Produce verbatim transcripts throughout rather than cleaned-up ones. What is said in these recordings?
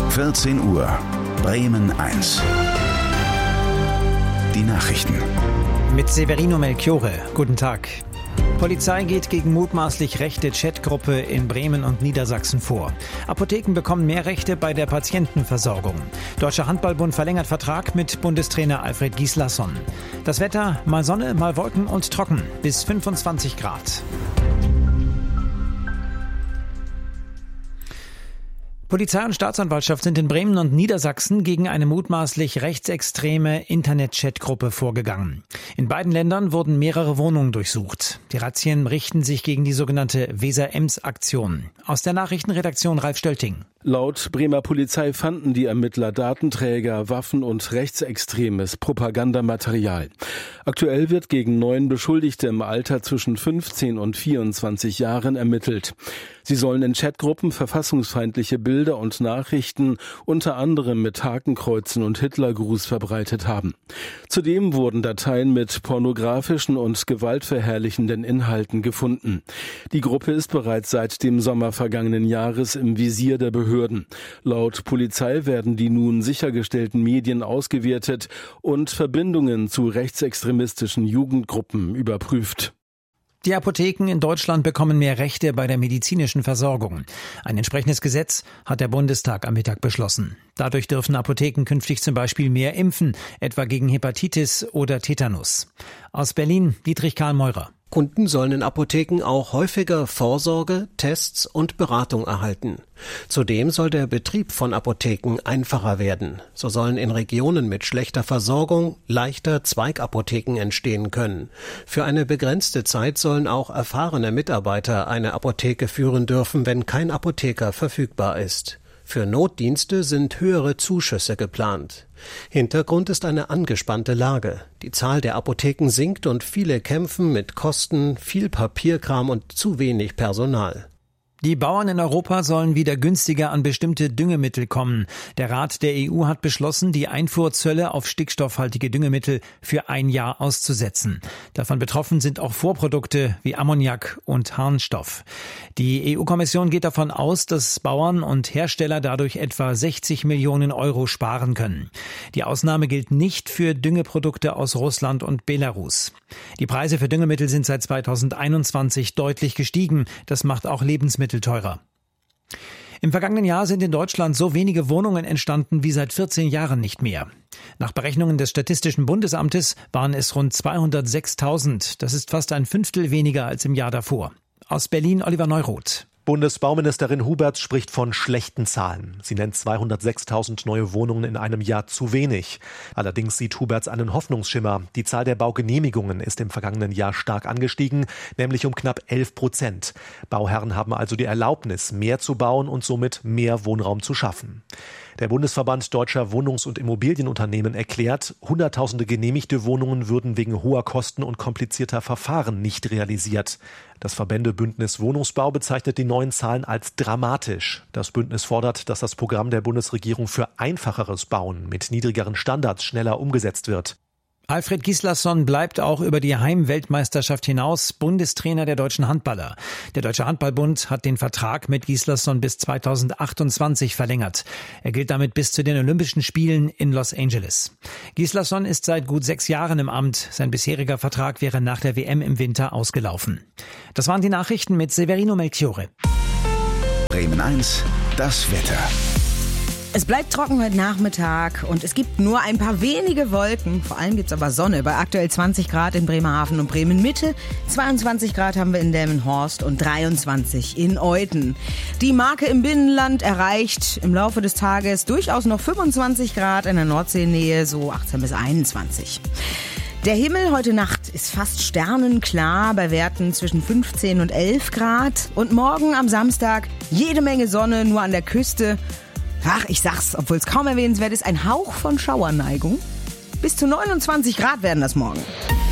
vierzehn Uhr, Bremen eins. Die Nachrichten. Mit Severino Melchiorre. Guten Tag. Polizei geht gegen mutmaßlich rechte Chatgruppe in Bremen und Niedersachsen vor. Apotheken bekommen mehr Rechte bei der Patientenversorgung. Deutscher Handballbund verlängert Vertrag mit Bundestrainer Alfred Gislason. Das Wetter: mal Sonne, mal Wolken und trocken, bis fünfundzwanzig Grad. Polizei und Staatsanwaltschaft sind in Bremen und Niedersachsen gegen eine mutmaßlich rechtsextreme Internet-Chat-Gruppe vorgegangen. In beiden Ländern wurden mehrere Wohnungen durchsucht. Die Razzien richten sich gegen die sogenannte Weser-Ems-Aktion. Aus der Nachrichtenredaktion Ralf Stölting. Laut Bremer Polizei fanden die Ermittler Datenträger, Waffen und rechtsextremes Propagandamaterial. Aktuell wird gegen neun Beschuldigte im Alter zwischen fünfzehn und vierundzwanzig Jahren ermittelt. Sie sollen in Chatgruppen verfassungsfeindliche Bilder und Nachrichten unter anderem mit Hakenkreuzen und Hitlergruß verbreitet haben. Zudem wurden Dateien mit pornografischen und gewaltverherrlichenden Inhalten gefunden. Die Gruppe ist bereits seit dem Sommer vergangenen Jahres im Visier der Behörden. Laut Polizei werden die nun sichergestellten Medien ausgewertet und Verbindungen zu rechtsextremistischen Jugendgruppen überprüft. Die Apotheken in Deutschland bekommen mehr Rechte bei der medizinischen Versorgung. Ein entsprechendes Gesetz hat der Bundestag am Mittag beschlossen. Dadurch dürfen Apotheken künftig zum Beispiel mehr impfen, etwa gegen Hepatitis oder Tetanus. Aus Berlin, Dietrich Karl Meurer. Kunden sollen in Apotheken auch häufiger Vorsorge, Tests und Beratung erhalten. Zudem soll der Betrieb von Apotheken einfacher werden. So sollen in Regionen mit schlechter Versorgung leichter Zweigapotheken entstehen können. Für eine begrenzte Zeit sollen auch erfahrene Mitarbeiter eine Apotheke führen dürfen, wenn kein Apotheker verfügbar ist. Für Notdienste sind höhere Zuschüsse geplant. Hintergrund ist eine angespannte Lage. Die Zahl der Apotheken sinkt und viele kämpfen mit Kosten, viel Papierkram und zu wenig Personal. Die Bauern in Europa sollen wieder günstiger an bestimmte Düngemittel kommen. Der Rat der E U hat beschlossen, die Einfuhrzölle auf stickstoffhaltige Düngemittel für ein Jahr auszusetzen. Davon betroffen sind auch Vorprodukte wie Ammoniak und Harnstoff. Die E U-Kommission geht davon aus, dass Bauern und Hersteller dadurch etwa sechzig Millionen Euro sparen können. Die Ausnahme gilt nicht für Düngeprodukte aus Russland und Belarus. Die Preise für Düngemittel sind seit zweitausendeinundzwanzig deutlich gestiegen. Das macht auch Lebensmittel teurer. Im vergangenen Jahr sind in Deutschland so wenige Wohnungen entstanden wie seit vierzehn Jahren nicht mehr. Nach Berechnungen des Statistischen Bundesamtes waren es rund zweihundertsechstausend. Das ist fast ein Fünftel weniger als im Jahr davor. Aus Berlin Oliver Neuroth. Bundesbauministerin Huberts spricht von schlechten Zahlen. Sie nennt zweihundertsechstausend neue Wohnungen in einem Jahr zu wenig. Allerdings sieht Huberts einen Hoffnungsschimmer. Die Zahl der Baugenehmigungen ist im vergangenen Jahr stark angestiegen, nämlich um knapp elf Prozent. Bauherren haben also die Erlaubnis, mehr zu bauen und somit mehr Wohnraum zu schaffen. Der Bundesverband Deutscher Wohnungs- und Immobilienunternehmen erklärt, Hunderttausende genehmigte Wohnungen würden wegen hoher Kosten und komplizierter Verfahren nicht realisiert. Das Verbändebündnis Wohnungsbau bezeichnet die neuen Zahlen als dramatisch. Das Bündnis fordert, dass das Programm der Bundesregierung für einfacheres Bauen mit niedrigeren Standards schneller umgesetzt wird. Alfred Gislason bleibt auch über die Heimweltmeisterschaft hinaus Bundestrainer der deutschen Handballer. Der Deutsche Handballbund hat den Vertrag mit Gislason bis zweitausendachtundzwanzig verlängert. Er gilt damit bis zu den Olympischen Spielen in Los Angeles. Gislason ist seit gut sechs Jahren im Amt. Sein bisheriger Vertrag wäre nach der W M im Winter ausgelaufen. Das waren die Nachrichten mit Severino Melchiorre. Bremen eins, das Wetter. Es bleibt trocken heute Nachmittag und es gibt nur ein paar wenige Wolken. Vor allem gibt es aber Sonne bei aktuell zwanzig Grad in Bremerhaven und Bremen-Mitte. zweiundzwanzig Grad haben wir in Delmenhorst und dreiundzwanzig in Euthen. Die Marke im Binnenland erreicht im Laufe des Tages durchaus noch fünfundzwanzig Grad, in der Nordseenähe so achtzehn bis einundzwanzig. Der Himmel heute Nacht ist fast sternenklar bei Werten zwischen fünfzehn und elf Grad. Und morgen am Samstag jede Menge Sonne, nur an der Küste. Ach, ich sag's, obwohl es kaum erwähnenswert ist, ein Hauch von Schauerneigung. Bis zu neunundzwanzig Grad werden das morgen.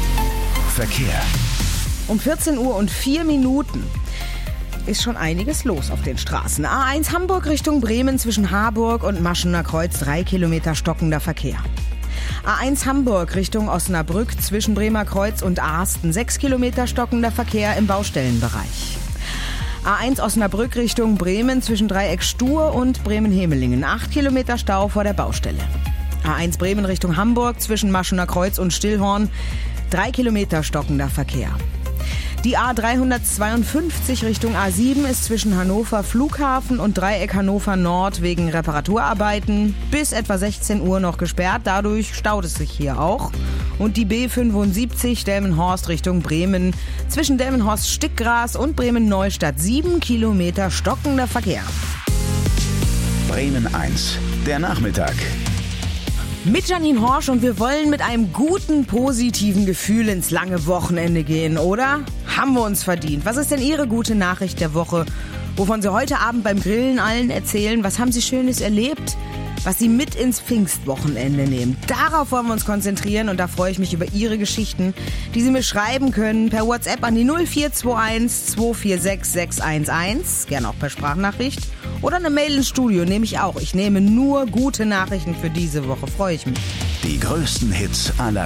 Verkehr. Um vierzehn Uhr und vier Minuten ist schon einiges los auf den Straßen. A eins Hamburg Richtung Bremen zwischen Harburg und Maschener Kreuz, drei Kilometer stockender Verkehr. A eins Hamburg Richtung Osnabrück zwischen Bremer Kreuz und Asten, sechs Kilometer stockender Verkehr im Baustellenbereich. A eins Osnabrück Richtung Bremen zwischen Dreieck Stur und Bremen-Hemelingen. Acht Kilometer Stau vor der Baustelle. A eins Bremen Richtung Hamburg zwischen Maschener Kreuz und Stillhorn. Drei Kilometer stockender Verkehr. Die A dreihundertzweiundfünfzig Richtung A sieben ist zwischen Hannover Flughafen und Dreieck Hannover Nord wegen Reparaturarbeiten bis etwa sechzehn Uhr noch gesperrt. Dadurch staut es sich hier auch. Und die B fünfundsiebzig Delmenhorst Richtung Bremen zwischen Delmenhorst-Stickgras und Bremen-Neustadt. Sieben Kilometer stockender Verkehr. Bremen eins, der Nachmittag. Mit Janine Horsch und wir wollen mit einem guten, positiven Gefühl ins lange Wochenende gehen, oder? Haben wir uns verdient. Was ist denn Ihre gute Nachricht der Woche? Wovon Sie heute Abend beim Grillen allen erzählen? Was haben Sie Schönes erlebt? Was Sie mit ins Pfingstwochenende nehmen? Darauf wollen wir uns konzentrieren und da freue ich mich über Ihre Geschichten, die Sie mir schreiben können per WhatsApp an die null vier zwei eins zwei vier sechs sechs eins eins, gerne auch per Sprachnachricht. Oder eine Mail ins Studio, nehme ich auch. Ich nehme nur gute Nachrichten für diese Woche, freue ich mich. Die größten Hits aller